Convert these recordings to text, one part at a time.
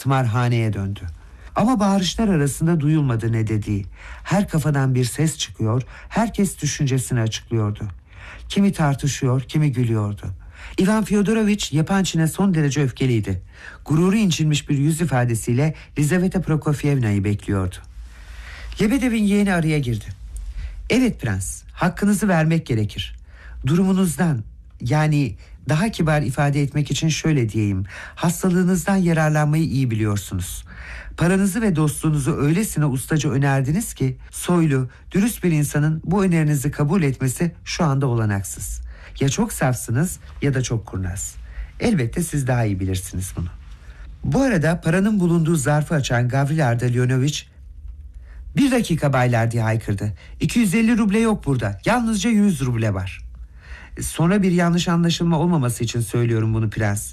tımarhaneye döndü. Ama bağırışlar arasında duyulmadı ne dediği. Her kafadan bir ses çıkıyor, herkes düşüncesini açıklıyordu. Kimi tartışıyor, kimi gülüyordu. Ivan Fyodoroviç Yapançin'e son derece öfkeliydi. Gururu incinmiş bir yüz ifadesiyle Lizaveta Prokofyevna'yı bekliyordu. Lebedev'in yeğeni araya girdi. Evet prens, hakkınızı vermek gerekir. Durumunuzdan, yani daha kibar ifade etmek için şöyle diyeyim, hastalığınızdan yararlanmayı iyi biliyorsunuz. Paranızı ve dostluğunuzu öylesine ustaca önerdiniz ki soylu, dürüst bir insanın bu önerinizi kabul etmesi şu anda olanaksız. Ya çok safsınız ya da çok kurnaz. Elbette siz daha iyi bilirsiniz bunu. Bu arada paranın bulunduğu zarfı açan Gavril Ardalionovich "Bir dakika baylar" diye haykırdı. 250 ruble yok burada. Yalnızca 100 ruble var. Sonra bir yanlış anlaşılma olmaması için söylüyorum bunu prens.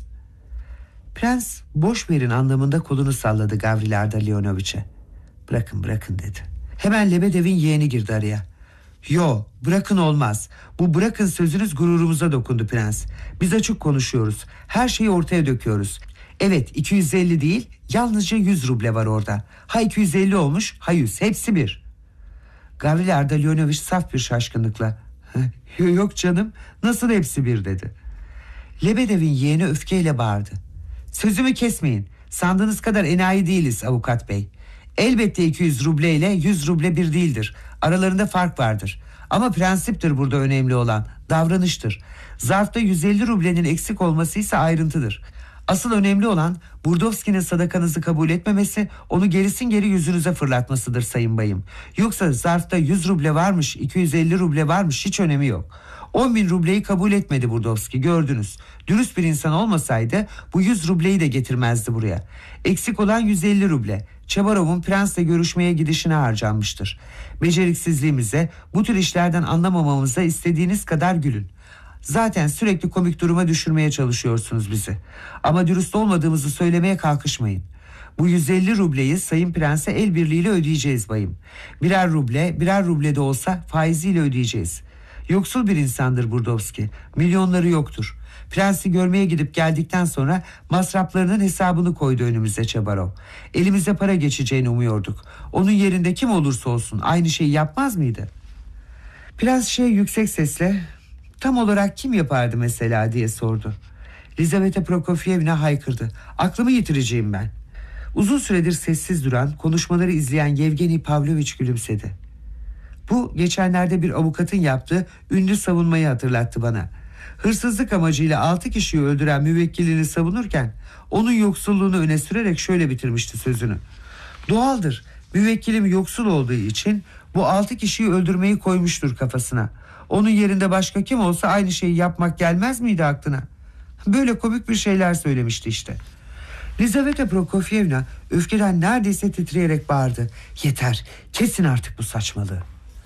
Prens boş verin anlamında kolunu salladı Gavril Ardalionovich'e. Bırakın dedi. Hemen Lebedev'in yeğeni girdi araya. Yo, bırakın olmaz. Bu bırakın sözünüz gururumuza dokundu prens. Biz açık konuşuyoruz. Her şeyi ortaya döküyoruz. Evet, 250 değil, yalnızca 100 ruble var orada. Ha 250 olmuş, ha 100, hepsi bir. Gavril Ardalionovich saf bir şaşkınlıkla yok canım, nasıl hepsi bir dedi. Lebedev'in yeğeni öfkeyle bağırdı. Sözümü kesmeyin. Sandığınız kadar enayi değiliz avukat bey. Elbette 200 ruble ile 100 ruble bir değildir. Aralarında fark vardır. Ama prensiptir burada önemli olan. Davranıştır. Zarfta 150 rublenin eksik olması ise ayrıntıdır. Asıl önemli olan Burdovski'nin sadakanızı kabul etmemesi, onu gerisin geri yüzünüze fırlatmasıdır sayın bayım. Yoksa zarfta 100 ruble varmış, 250 ruble varmış, hiç önemi yok. 10.000 rubleyi kabul etmedi Burdovski, gördünüz. Dürüst bir insan olmasaydı bu 100 rubleyi de getirmezdi buraya. Eksik olan 150 ruble. Çebarov'un prensle görüşmeye gidişine harcanmıştır. Beceriksizliğimize, bu tür işlerden anlamamamıza istediğiniz kadar gülün. Zaten sürekli komik duruma düşürmeye çalışıyorsunuz bizi. Ama dürüst olmadığımızı söylemeye kalkışmayın. Bu 150 rubleyi sayın prense el birliğiyle ödeyeceğiz bayım. Birer ruble de olsa faiziyle ödeyeceğiz. Yoksul bir insandır Burdovski. Milyonları yoktur. Prensi görmeye gidip geldikten sonra masraflarının hesabını koydu önümüze Çebarov. Elimize para geçeceğini umuyorduk. Onun yerinde kim olursa olsun aynı şeyi yapmaz mıydı? Prens yüksek sesle tam olarak kim yapardı mesela diye sordu. Lizaveta Prokofyevna haykırdı. Aklımı yitireceğim ben. Uzun süredir sessiz duran, konuşmaları izleyen Yevgeni Pavlovich gülümsedi. Bu geçenlerde bir avukatın yaptığı ünlü savunmayı hatırlattı bana. Hırsızlık amacıyla 6 kişiyi öldüren müvekkilini savunurken onun yoksulluğunu öne sürerek şöyle bitirmişti sözünü. Doğaldır, müvekkilim yoksul olduğu için bu 6 kişiyi öldürmeyi koymuştur kafasına. Onun yerinde başka kim olsa aynı şeyi yapmak gelmez miydi aklına? Böyle komik bir şeyler söylemişti işte. Lizaveta Prokofyevna öfkeden neredeyse titreyerek bağırdı. Yeter, kesin artık bu saçmalığı.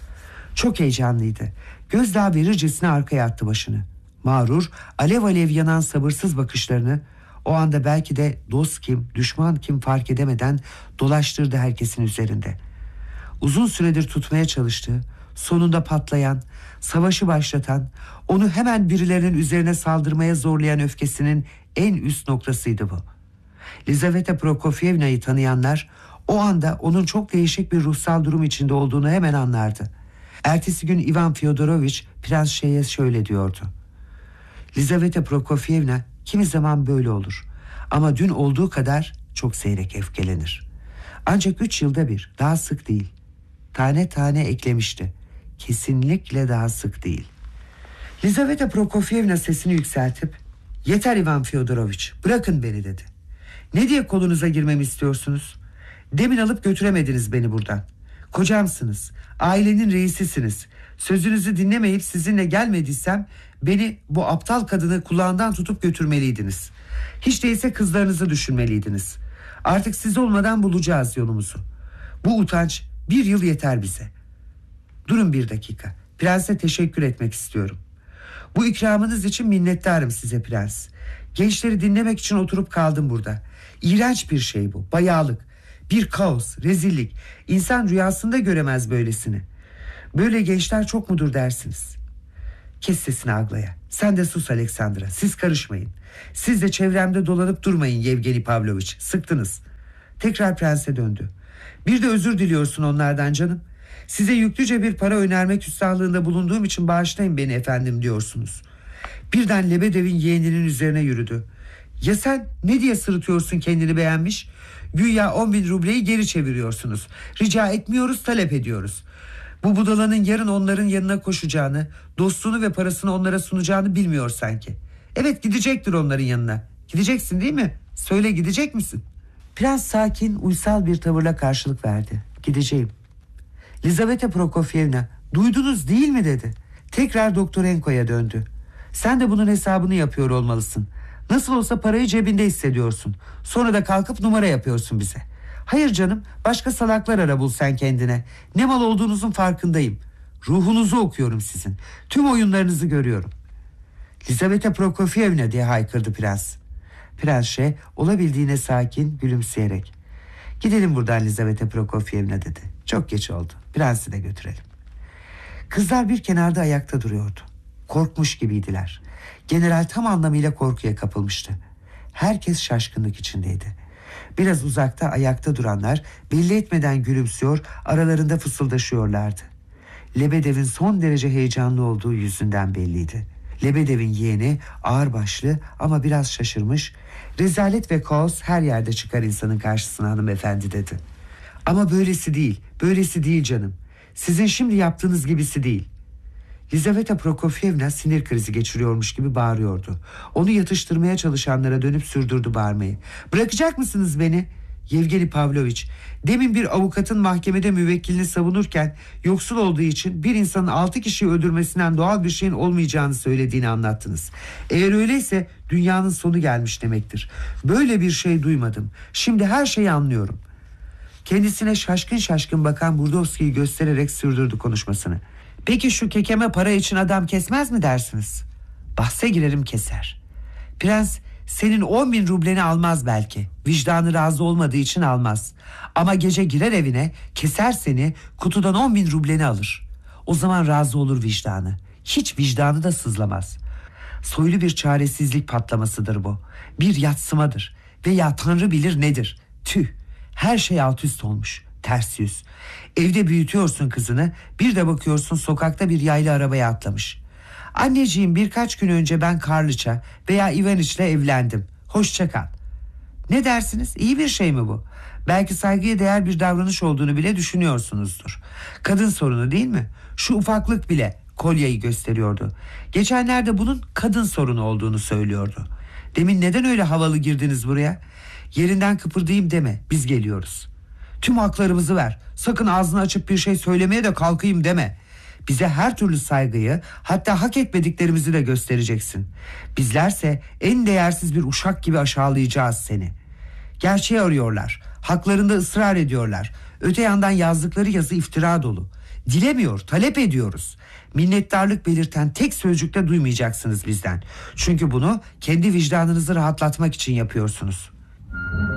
Çok heyecanlıydı. Gözdağı verircesine arkaya attı başını. Mağrur, alev alev yanan sabırsız bakışlarını o anda belki de dost kim, düşman kim fark edemeden dolaştırdı herkesin üzerinde. Uzun süredir tutmaya çalıştığı, sonunda patlayan, savaşı başlatan, onu hemen birilerinin üzerine saldırmaya zorlayan öfkesinin en üst noktasıydı bu. Lizaveta Prokofyevna'yı tanıyanlar o anda onun çok değişik bir ruhsal durum içinde olduğunu hemen anlardı. Ertesi gün Ivan Fyodoroviç Prens Şeyh'e şöyle diyordu. Lizaveta Prokofyevna kimi zaman böyle olur. Ama dün olduğu kadar çok seyrek öfkelenir. Ancak 3 yılda bir, daha sık değil. Tane tane eklemişti. Kesinlikle daha sık değil. Lizaveta Prokofyevna sesini yükseltip yeter Ivan Fyodoroviç, bırakın beni dedi. Ne diye kolunuza girmemi istiyorsunuz? Demin alıp götüremediniz beni buradan. Kocamsınız, ailenin reisisiniz. Sözünüzü dinlemeyip sizinle gelmediysem beni bu aptal kadını kulağından tutup götürmeliydiniz. Hiç değilse kızlarınızı düşünmeliydiniz. Artık siz olmadan bulacağız yolumuzu. Bu utanç 1 yıl yeter bize. Durun bir dakika. Prense teşekkür etmek istiyorum. Bu ikramınız için minnettarım size prens. Gençleri dinlemek için oturup kaldım burada. İğrenç bir şey bu, bayağılık. Bir kaos, rezillik. İnsan rüyasında göremez böylesini. Böyle gençler çok mudur dersiniz? Kes sesini Aglaya. Sen de sus Aleksandra. Siz karışmayın. Siz de çevremde dolanıp durmayın Yevgeni Pavlovich. Sıktınız. Tekrar prense döndü. Bir de özür diliyorsun onlardan canım. Size yüklüce bir para önermek üstahlığında bulunduğum için bağışlayın beni efendim diyorsunuz. Birden Lebedev'in yeğeninin üzerine yürüdü. Ya sen ne diye sırıtıyorsun kendini beğenmiş? Güya 10.000 rubleyi geri çeviriyorsunuz. Rica etmiyoruz, talep ediyoruz. Bu budalanın yarın onların yanına koşacağını, dostluğunu ve parasını onlara sunacağını bilmiyor sanki. Evet, gidecektir onların yanına. Gideceksin değil mi? Söyle, gidecek misin? Prens sakin, uysal bir tavırla karşılık verdi. Gideceğim. Lizaveta Prokofyevna, duydunuz değil mi dedi. Tekrar Doktorenko'ya döndü. Sen de bunun hesabını yapıyor olmalısın. Nasıl olsa parayı cebinde hissediyorsun. Sonra da kalkıp numara yapıyorsun bize. Hayır canım, başka salaklar ara bul sen kendine. Ne mal olduğunuzun farkındayım. Ruhunuzu okuyorum sizin. Tüm oyunlarınızı görüyorum. Lizaveta Prokofyevna diye haykırdı prens. Prensşe olabildiğine sakin, gülümseyerek. Gidelim buradan Lizaveta Prokofyevna dedi. Çok geç oldu. Prensi de götürelim. Kızlar bir kenarda ayakta duruyordu. Korkmuş gibiydiler. General tam anlamıyla korkuya kapılmıştı. Herkes şaşkınlık içindeydi. Biraz uzakta ayakta duranlar belli etmeden gülümsüyor, aralarında fısıldaşıyorlardı. Lebedev'in son derece heyecanlı olduğu yüzünden belliydi. Lebedev'in yeğeni ağırbaşlı ama biraz şaşırmış, rezalet ve kaos her yerde çıkar insanın karşısına hanımefendi dedi. Ama böylesi değil, böylesi değil canım. Sizin şimdi yaptığınız gibisi değil. Lizaveta Prokofyevna sinir krizi geçiriyormuş gibi bağırıyordu. Onu yatıştırmaya çalışanlara dönüp sürdürdü bağırmayı. Bırakacak mısınız beni? Yevgeni Pavlovich, demin bir avukatın mahkemede müvekkilini savunurken yoksul olduğu için bir insanın 6 kişiyi öldürmesinden doğal bir şeyin olmayacağını söylediğini anlattınız. Eğer öyleyse dünyanın sonu gelmiş demektir. Böyle bir şey duymadım. Şimdi her şeyi anlıyorum. Kendisine şaşkın şaşkın bakan Burdovski'yi göstererek sürdürdü konuşmasını. Peki şu kekeme para için adam kesmez mi dersiniz? Bahse girerim keser. Prens senin 10.000 rubleni almaz belki. Vicdanı razı olmadığı için almaz. Ama gece girer evine, keser seni, kutudan 10.000 rubleni alır. O zaman razı olur vicdanı. Hiç vicdanı da sızlamaz. Soylu bir çaresizlik patlamasıdır bu. Bir yatsımadır. Veya Tanrı bilir nedir. Tüh, her şey alt üst olmuş. Ters yüz. Evde büyütüyorsun kızını, bir de bakıyorsun sokakta bir yaylı arabaya atlamış. Anneciğim, birkaç gün önce ben Karlıça veya Ivaniç'le evlendim. Hoşça kal. Ne dersiniz? İyi bir şey mi bu? Belki saygıya değer bir davranış olduğunu bile düşünüyorsunuzdur. Kadın sorunu değil mi? Şu ufaklık bile, kolyeyi gösteriyordu. Geçenlerde bunun kadın sorunu olduğunu söylüyordu. Demin neden öyle havalı girdiniz buraya? Yerinden kıpırdayım deme, biz geliyoruz. Tüm haklarımızı ver. Sakın ağzını açıp bir şey söylemeye de kalkayım deme. Bize her türlü saygıyı, hatta hak etmediklerimizi de göstereceksin. Bizlerse en değersiz bir uşak gibi aşağılayacağız seni. Gerçeği arıyorlar. Haklarında ısrar ediyorlar. Öte yandan yazdıkları yazı iftira dolu. Dilemiyor, talep ediyoruz. Minnettarlık belirten tek sözcük de duymayacaksınız bizden. Çünkü bunu kendi vicdanınızı rahatlatmak için yapıyorsunuz.